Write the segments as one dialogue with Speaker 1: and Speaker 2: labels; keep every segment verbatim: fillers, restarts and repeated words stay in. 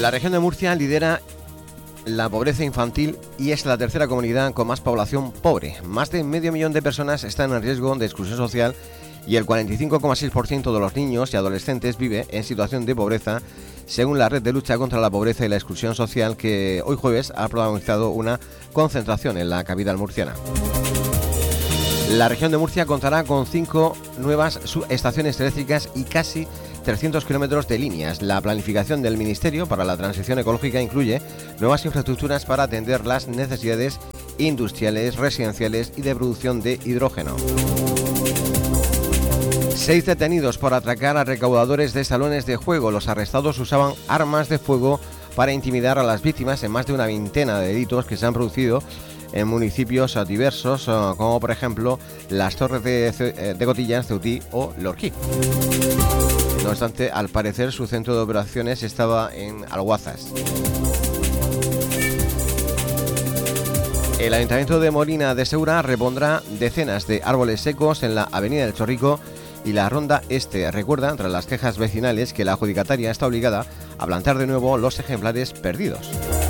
Speaker 1: La región de Murcia lidera la pobreza infantil y es la tercera comunidad con más población pobre. Más de medio millón de personas están en riesgo de exclusión social y el cuarenta y cinco coma seis por ciento de los niños y adolescentes vive en situación de pobreza, según la Red de Lucha contra la Pobreza y la Exclusión Social, que hoy jueves ha protagonizado una concentración en la capital murciana. La región de Murcia contará con cinco nuevas subestaciones eléctricas y casi trescientos kilómetros de líneas. La planificación del Ministerio para la Transición Ecológica incluye nuevas infraestructuras para atender las necesidades industriales, residenciales y de producción de hidrógeno. Seis detenidos por atracar a recaudadores de salones de juego. Los arrestados usaban armas de fuego para intimidar a las víctimas en más de una veintena de delitos que se han producido en municipios diversos, como por ejemplo las Torres de, de Gotillán, Ceutí o Lorquí. No obstante, al parecer su centro de operaciones estaba en Alguazas. El Ayuntamiento de Molina de Segura repondrá decenas de árboles secos en la Avenida del Chorrico y la Ronda Este. Recuerda, tras las quejas vecinales, que la adjudicataria está obligada a plantar de nuevo los ejemplares perdidos.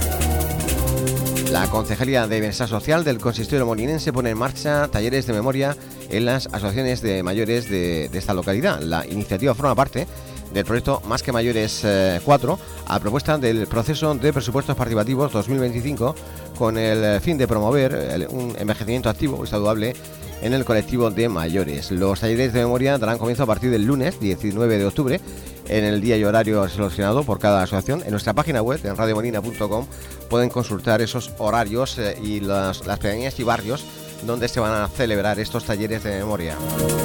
Speaker 1: La Concejalía de Bienestar Social del Consistorio molinense pone en marcha talleres de memoria en las asociaciones de mayores de, de esta localidad. La iniciativa forma parte del proyecto Más que Mayores eh, cuatro, a propuesta del proceso de presupuestos participativos dos mil veinticinco, con el fin de promover el, un envejecimiento activo y saludable en el colectivo de mayores. Los talleres de memoria darán comienzo a partir del lunes diecinueve de octubre en el día y horario seleccionado por cada asociación. En nuestra página web, en radio molina punto com, pueden consultar esos horarios eh, y las, las pedanías y barrios donde se van a celebrar estos talleres de memoria.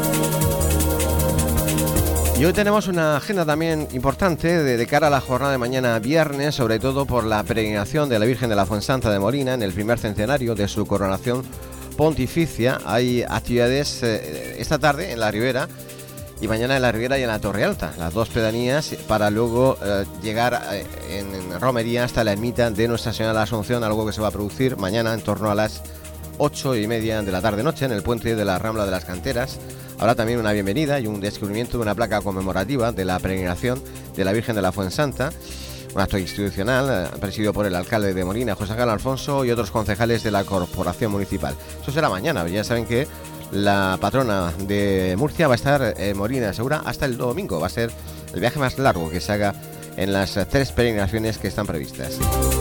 Speaker 1: Y hoy tenemos una agenda también importante de, de cara a la jornada de mañana viernes, sobre todo por la peregrinación de la Virgen de la Fuensanta de Molina en el primer centenario de su coronación pontificia. Hay actividades eh, esta tarde en la Ribera y mañana en la Ribera y en la Torre Alta, las dos pedanías, para luego eh, llegar eh, en romería hasta la ermita de Nuestra Señora de la Asunción, algo que se va a producir mañana en torno a las ocho y media de la tarde-noche en el puente de la Rambla de las Canteras. Habrá también una bienvenida y un descubrimiento de una placa conmemorativa de la peregrinación de la Virgen de la Fuensanta, un acto institucional eh, presidido por el alcalde de Molina, José Ángel Alfonso, y otros concejales de la corporación municipal. Eso será mañana. Ya saben que la patrona de Murcia va a estar en Molina de Segura hasta el domingo. Va a ser el viaje más largo que se haga en las tres peregrinaciones que están previstas.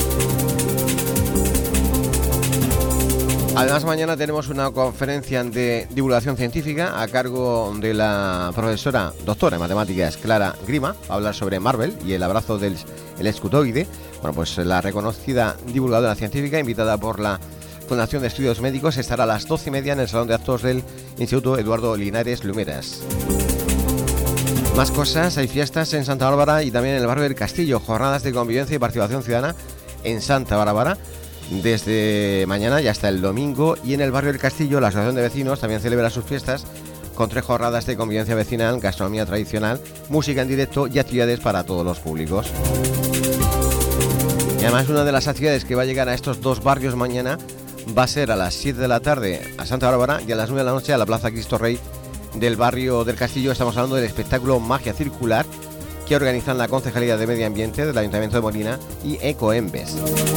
Speaker 1: Además, mañana tenemos una conferencia de divulgación científica a cargo de la profesora doctora en matemáticas Clara Grima. Va a hablar sobre Marvel y el abrazo del el escutoide. Bueno, pues la reconocida divulgadora científica, invitada por la Fundación de Estudios Médicos, estará a las doce y media en el Salón de Actos del Instituto Eduardo Linares Lumeras. Más cosas, hay fiestas en Santa Bárbara y también en el barrio del Castillo, jornadas de convivencia y participación ciudadana en Santa Bárbara desde mañana y hasta el domingo. Y en el barrio del Castillo la Asociación de Vecinos también celebra sus fiestas con tres jornadas de convivencia vecinal, gastronomía tradicional, música en directo y actividades para todos los públicos. Y además, una de las actividades que va a llegar a estos dos barrios mañana va a ser a las siete de la tarde a Santa Bárbara y a las nueve de la noche a la Plaza Cristo Rey del barrio del Castillo. Estamos hablando del espectáculo Magia Circular que organizan la Concejalía de Medio Ambiente del Ayuntamiento de Molina y Ecoembes.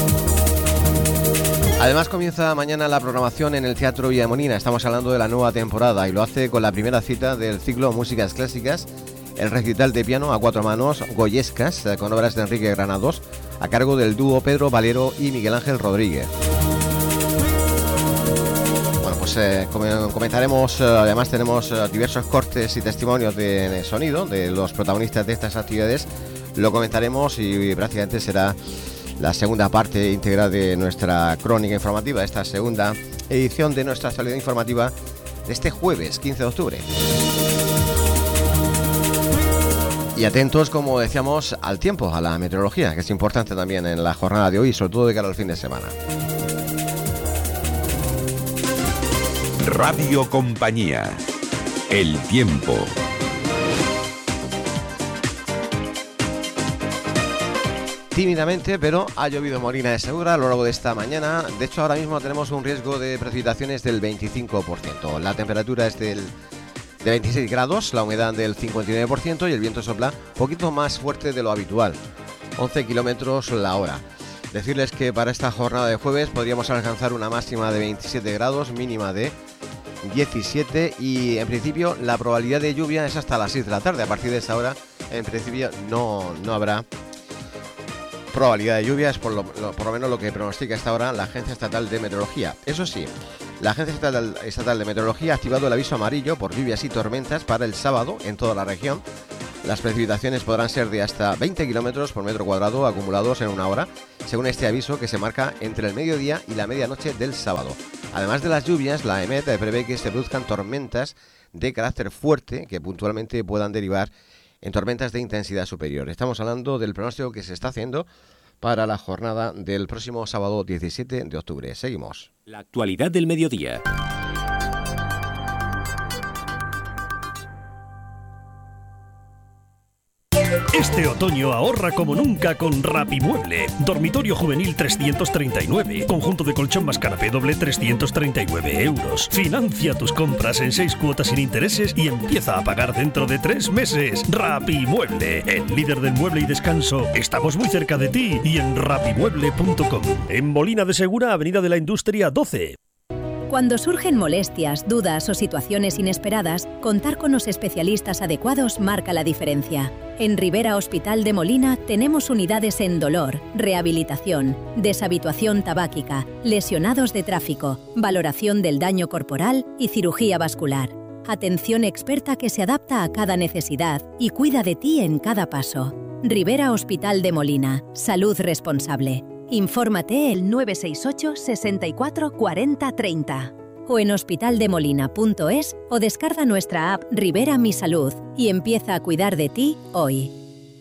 Speaker 1: Además, comienza mañana la programación en el Teatro Villa de Molina. Estamos hablando de la nueva temporada y lo hace con la primera cita del ciclo Músicas Clásicas, el recital de piano a cuatro manos Goyescas, con obras de Enrique Granados, a cargo del dúo Pedro Valero y Miguel Ángel Rodríguez. Bueno, pues eh, comentaremos, eh, además tenemos eh, diversos cortes y testimonios de, de sonido de los protagonistas de estas actividades. Lo comentaremos y, y prácticamente será la segunda parte íntegra de nuestra crónica informativa, esta segunda edición de nuestra salida informativa de este jueves quince de octubre. Y atentos, como decíamos, al tiempo, a la meteorología, que es importante también en la jornada de hoy, sobre todo de cara al fin de semana.
Speaker 2: Radio Compañía. El tiempo.
Speaker 1: Tímidamente, pero ha llovido en Molina de Segura a lo largo de esta mañana. De hecho, ahora mismo tenemos un riesgo de precipitaciones del veinticinco por ciento. La temperatura es del, de veintiséis grados, la humedad del cincuenta y nueve por ciento y el viento sopla un poquito más fuerte de lo habitual. once kilómetros la hora. Decirles que para esta jornada de jueves podríamos alcanzar una máxima de veintisiete grados, mínima de diecisiete, y en principio la probabilidad de lluvia es hasta las seis de la tarde. A partir de esa hora, en principio, no, no habrá probabilidad de lluvia, es por lo, lo, por lo menos lo que pronostica esta hora la Agencia Estatal de Meteorología. Eso sí, la Agencia Estatal, Estatal de Meteorología ha activado el aviso amarillo por lluvias y tormentas para el sábado en toda la región. Las precipitaciones podrán ser de hasta veinte kilómetros por metro cuadrado acumulados en una hora, según este aviso que se marca entre el mediodía y la medianoche del sábado. Además de las lluvias, la EMET prevé que se produzcan tormentas de carácter fuerte que puntualmente puedan derivar en tormentas de intensidad superior. Estamos hablando del pronóstico que se está haciendo para la jornada del próximo sábado diecisiete de octubre. Seguimos.
Speaker 2: La actualidad del mediodía.
Speaker 3: Este otoño ahorra como nunca con Rapimueble. Dormitorio juvenil trescientos treinta y nueve. Conjunto de colchón más canapé doble trescientos treinta y nueve euros. Financia tus compras en seis cuotas sin intereses y empieza a pagar dentro de tres meses. Rapimueble, el líder del mueble y descanso. Estamos muy cerca de ti y en rapimueble punto com. En Molina de Segura, Avenida de la Industria doce.
Speaker 4: Cuando surgen molestias, dudas o situaciones inesperadas, contar con los especialistas adecuados marca la diferencia. En Rivera Hospital de Molina tenemos unidades en dolor, rehabilitación, deshabituación tabáquica, lesionados de tráfico, valoración del daño corporal y cirugía vascular. Atención experta que se adapta a cada necesidad y cuida de ti en cada paso. Rivera Hospital de Molina. Salud responsable. Infórmate el nueve seis ocho, sesenta y cuatro, cuarenta, treinta o en hospitaldemolina punto es o descarga nuestra app Rivera Mi Salud y empieza a cuidar de ti hoy.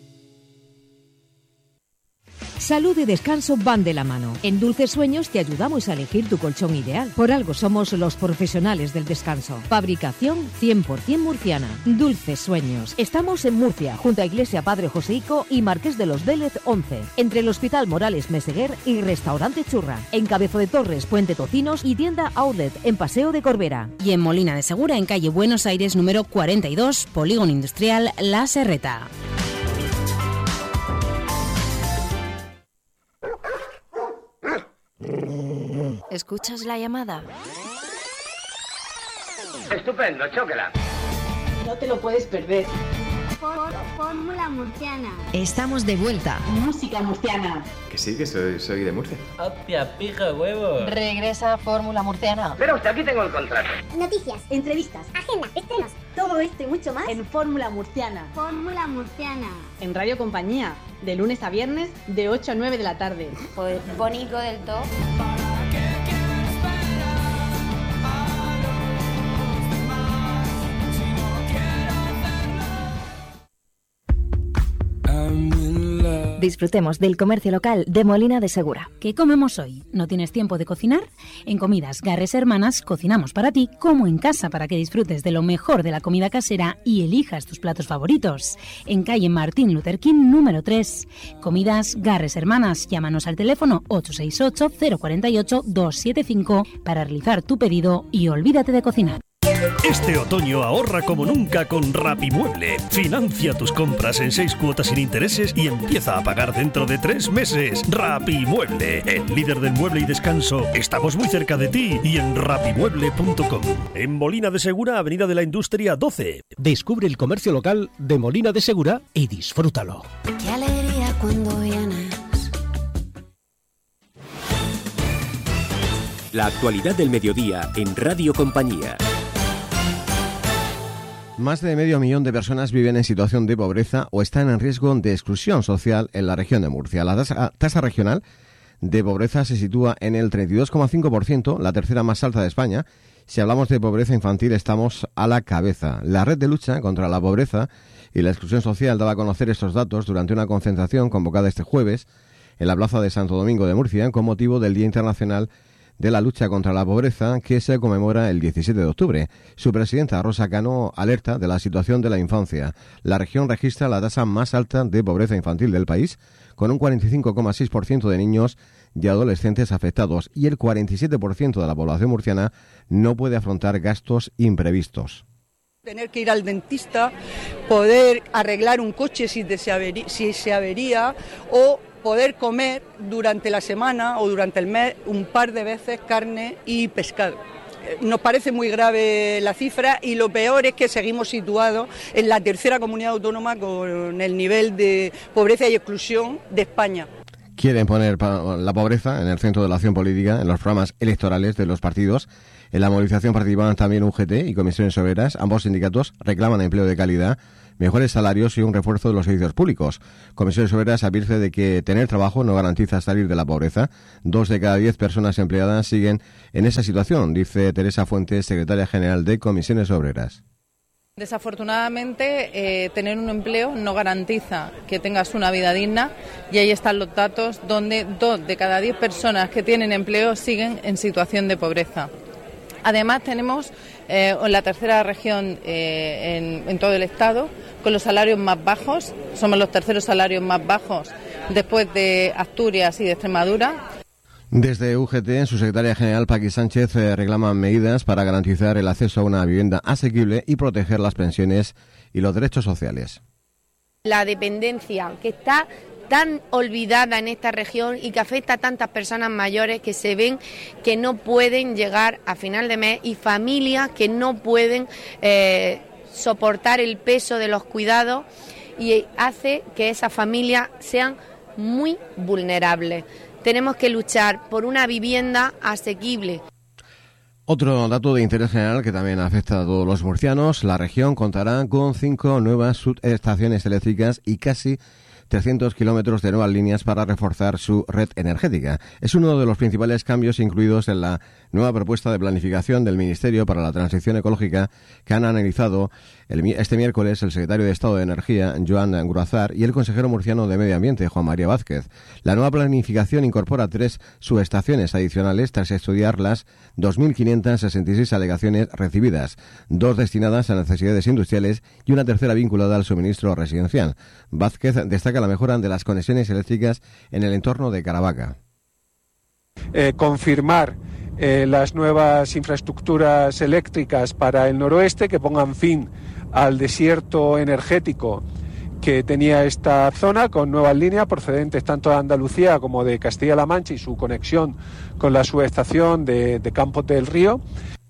Speaker 5: Salud y descanso van de la mano. En Dulces Sueños te ayudamos a elegir tu colchón ideal. Por algo somos los profesionales del descanso. Fabricación cien por ciento murciana. Dulces Sueños. Estamos en Murcia, junto a Iglesia Padre Joseico y Marqués de los Vélez once. Entre el Hospital Morales Meseguer y Restaurante Churra. En Cabezo de Torres, Puente Tocinos y tienda Outlet en Paseo de Corbera.
Speaker 6: Y en Molina de Segura, en calle Buenos Aires número cuarenta y dos, Polígono Industrial La Serreta.
Speaker 7: ¿Escuchas la llamada?
Speaker 8: Estupendo, chóquela.
Speaker 9: No te lo puedes perder.
Speaker 10: Fórmula Murciana.
Speaker 7: Estamos de vuelta.
Speaker 9: Música murciana.
Speaker 11: Que sí, que soy, soy de Murcia.
Speaker 12: ¡Hostia, pija, huevo!
Speaker 7: Regresa Fórmula Murciana.
Speaker 8: Pero usted, aquí tengo el contrato.
Speaker 10: Noticias,
Speaker 9: entrevistas,
Speaker 10: agenda, estrenos.
Speaker 9: Todo esto y mucho más en Fórmula Murciana.
Speaker 10: Fórmula Murciana.
Speaker 9: En Radio Compañía, de lunes a viernes, de ocho a nueve de la tarde.
Speaker 10: Pues bonito del todo.
Speaker 13: Disfrutemos del comercio local de Molina de Segura.
Speaker 6: ¿Qué comemos hoy? ¿No tienes tiempo de cocinar? En Comidas Garres Hermanas cocinamos para ti como en casa para que disfrutes de lo mejor de la comida casera y elijas tus platos favoritos. En calle Martín Luther King número tres. Comidas Garres Hermanas. Llámanos al teléfono ocho seis ocho, cero cuatro ocho, dos siete cinco para realizar tu pedido y olvídate de cocinar.
Speaker 3: Este otoño ahorra como nunca con Rapimueble. Financia tus compras en seis cuotas sin intereses y empieza a pagar dentro de tres meses. Rapimueble, el líder del mueble y descanso. Estamos muy cerca de ti y en rapimueble punto com. En Molina de Segura, Avenida de la Industria doce. Descubre el comercio local de Molina de Segura y disfrútalo.
Speaker 7: Qué alegría cuando vienes.
Speaker 2: La actualidad del mediodía en Radio Compañía.
Speaker 1: Más de medio millón de personas viven en situación de pobreza o están en riesgo de exclusión social en la región de Murcia. La tasa, tasa regional de pobreza se sitúa en el treinta y dos coma cinco por ciento, la tercera más alta de España. Si hablamos de pobreza infantil, estamos a la cabeza. La Red de Lucha contra la Pobreza y la Exclusión Social daba a conocer estos datos durante una concentración convocada este jueves en la Plaza de Santo Domingo de Murcia con motivo del Día Internacional de la Lucha contra la Pobreza, que se conmemora el diecisiete de octubre. Su presidenta, Rosa Cano, alerta de la situación de la infancia. La región registra la tasa más alta de pobreza infantil del país, con un cuarenta y cinco coma seis por ciento de niños y adolescentes afectados, y el cuarenta y siete por ciento de la población murciana no puede afrontar gastos imprevistos.
Speaker 14: Tener que ir al dentista, poder arreglar un coche si, se avería, si se avería o poder comer durante la semana o durante el mes un par de veces carne y pescado. Nos parece muy grave la cifra y lo peor es que seguimos situados en la tercera comunidad autónoma con el nivel de pobreza y exclusión de España.
Speaker 1: Quieren poner la pobreza en el centro de la acción política, en los programas electorales de los partidos. En la movilización participaban también U G T y Comisiones Obreras. Ambos sindicatos reclaman empleo de calidad, mejores salarios y un refuerzo de los servicios públicos. Comisiones Obreras advierte de que tener trabajo no garantiza salir de la pobreza. Dos de cada diez personas empleadas siguen en esa situación, dice Teresa Fuentes, secretaria general de Comisiones Obreras.
Speaker 15: Desafortunadamente, eh, tener un empleo no garantiza que tengas una vida digna y ahí están los datos donde dos de cada diez personas que tienen empleo siguen en situación de pobreza. Además, tenemos eh, la tercera región eh, en, en todo el Estado con los salarios más bajos. Somos los terceros salarios más bajos después de Asturias y de Extremadura.
Speaker 1: Desde U G T, su secretaria general, Paqui Sánchez, eh, reclaman medidas para garantizar el acceso a una vivienda asequible y proteger las pensiones y los derechos sociales.
Speaker 16: La dependencia, que está tan olvidada en esta región y que afecta a tantas personas mayores que se ven que no pueden llegar a final de mes y familias que no pueden eh, soportar el peso de los cuidados y hace que esas familias sean muy vulnerables. Tenemos que luchar por una vivienda asequible.
Speaker 1: Otro dato de interés general que también afecta a todos los murcianos, la región contará con cinco nuevas subestaciones eléctricas y casi trescientos kilómetros de nuevas líneas para reforzar su red energética. Es uno de los principales cambios incluidos en la nueva propuesta de planificación del Ministerio para la Transición Ecológica que han analizado el, este miércoles el secretario de Estado de Energía, Joan Gruazar, y el consejero murciano de Medio Ambiente, Juan María Vázquez. La nueva planificación incorpora tres subestaciones adicionales tras estudiar las dos mil quinientas sesenta y seis alegaciones recibidas, dos destinadas a necesidades industriales y una tercera vinculada al suministro residencial. Vázquez destaca la mejora de las conexiones eléctricas en el entorno de Caravaca.
Speaker 17: Eh, confirmar eh, las nuevas infraestructuras eléctricas para el noroeste que pongan fin al desierto energético que tenía esta zona, con nuevas líneas procedentes tanto de Andalucía como de Castilla-La Mancha y su conexión con la subestación de, de Campos del Río.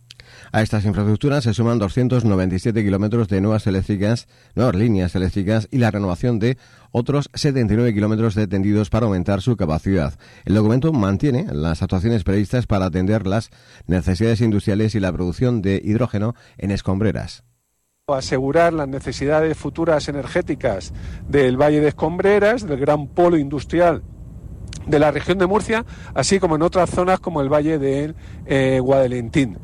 Speaker 1: A estas infraestructuras se suman doscientos noventa y siete kilómetros de nuevas eléctricas, nuevas líneas eléctricas y la renovación de otros setenta y nueve kilómetros de tendidos para aumentar su capacidad. El documento mantiene las actuaciones previstas para atender las necesidades industriales y la producción de hidrógeno en escombreras.
Speaker 17: Asegurar las necesidades futuras energéticas del Valle de Escombreras, del gran polo industrial de la región de Murcia, así como en otras zonas como el Valle de eh, Guadalentín.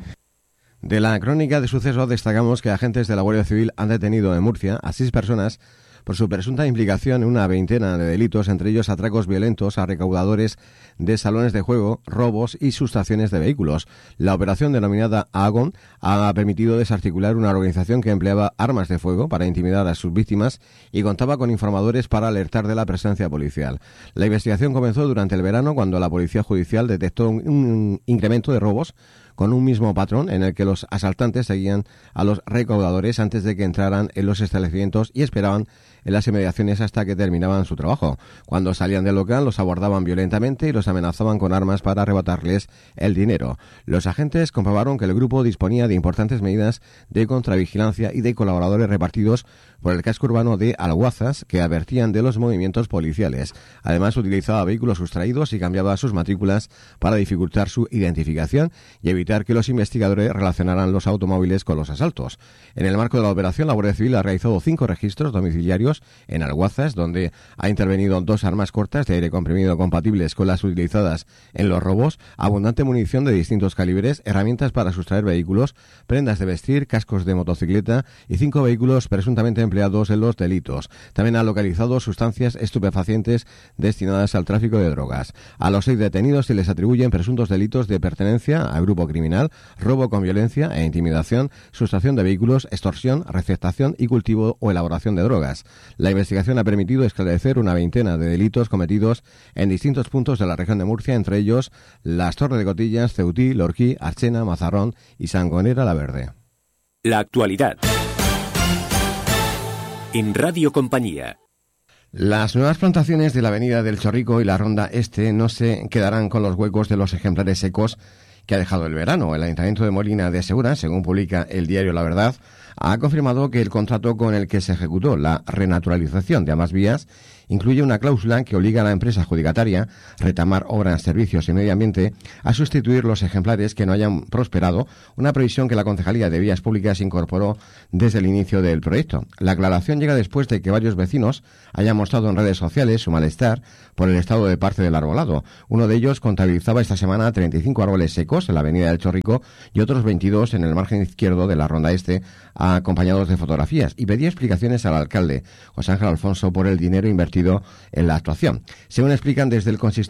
Speaker 1: De la crónica de sucesos destacamos que agentes de la Guardia Civil han detenido en Murcia a seis personas por su presunta implicación en una veintena de delitos, entre ellos atracos violentos a recaudadores de salones de juego, robos y sustracciones de vehículos. La operación denominada Agon ha permitido desarticular una organización que empleaba armas de fuego para intimidar a sus víctimas y contaba con informadores para alertar de la presencia policial. La investigación comenzó durante el verano cuando la Policía Judicial detectó un, un incremento de robos con un mismo patrón en el que los asaltantes seguían a los recaudadores antes de que entraran en los establecimientos y esperaban en las inmediaciones hasta que terminaban su trabajo. Cuando salían del local los abordaban violentamente y los amenazaban con armas para arrebatarles el dinero. Los agentes comprobaron que el grupo disponía de importantes medidas de contravigilancia y de colaboradores repartidos por el casco urbano de Alguazas que advertían de los movimientos policiales. Además utilizaba vehículos sustraídos y cambiaba sus matrículas para dificultar su identificación y evitar que los investigadores relacionaran los automóviles con los asaltos. En el marco de la operación, la Guardia Civil ha realizado cinco registros domiciliarios en Alguazas, donde ha intervenido dos armas cortas de aire comprimido compatibles con las utilizadas en los robos, abundante munición de distintos calibres, herramientas para sustraer vehículos, prendas de vestir, cascos de motocicleta y cinco vehículos presuntamente empleados en los delitos. También ha localizado sustancias estupefacientes destinadas al tráfico de drogas. A los seis detenidos se les atribuyen presuntos delitos de pertenencia a grupo criminal, robo con violencia e intimidación, sustracción de vehículos, extorsión, receptación y cultivo o elaboración de drogas. La investigación ha permitido esclarecer una veintena de delitos cometidos en distintos puntos de la región de Murcia, entre ellos las Torres de Cotillas, Ceutí, Lorquí, Archena, Mazarrón y Sangonera la Verde.
Speaker 2: La actualidad. en Radio Compañía.
Speaker 1: Las nuevas plantaciones de la avenida del Chorrico y la Ronda Este no se quedarán con los huecos de los ejemplares secos que ha dejado el verano. El Ayuntamiento de Molina de Segura, según publica el diario La Verdad, ha confirmado que el contrato con el que se ejecutó la renaturalización de ambas vías incluye una cláusula que obliga a la empresa adjudicataria, Retamar Obras, Servicios y Medio Ambiente, a sustituir los ejemplares que no hayan prosperado, una previsión que la Concejalía de Vías Públicas incorporó desde el inicio del proyecto. La aclaración llega después de que varios vecinos hayan mostrado en redes sociales su malestar por el estado de parte del arbolado. Uno de ellos contabilizaba esta semana treinta y cinco árboles secos en la avenida del Chorrico y otros veintidós en el margen izquierdo de la Ronda Este, acompañados de fotografías, y pedía explicaciones al alcalde, José Ángel Alfonso, por el dinero invertido en la actuación. Según explican desde el consistorio